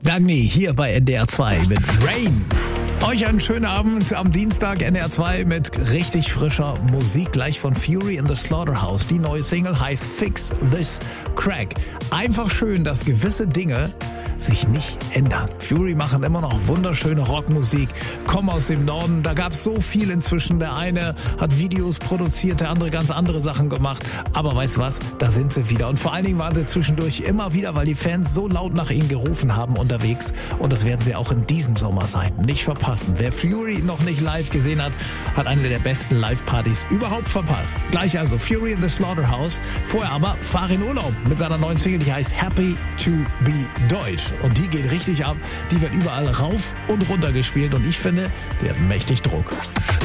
Dagny hier bei NDR 2 mit Rain. Euch einen schönen Abend am Dienstag, NDR 2 mit richtig frischer Musik, gleich von Fury in the Slaughterhouse. Die neue Single heißt Fix This Crack. Einfach schön, dass gewisse Dinge sich nicht ändern. Fury machen immer noch wunderschöne Rockmusik, kommen aus dem Norden, da gab es so viel inzwischen. Der eine hat Videos produziert, der andere ganz andere Sachen gemacht. Aber weißt du was, da sind sie wieder. Und vor allen Dingen waren sie zwischendurch immer wieder, weil die Fans so laut nach ihnen gerufen haben, unterwegs. Und das werden sie auch in diesem Sommer sein. Nicht verpassen. Wer Fury noch nicht live gesehen hat, hat eine der besten Live-Partys überhaupt verpasst. Gleich also Fury in the Slaughterhouse. Vorher aber Fahr in Urlaub mit seiner neuen Single, die heißt Happy to be Deutsch. Und die geht richtig ab. Die wird überall rauf und runter gespielt. Und ich finde, die hat mächtig Druck.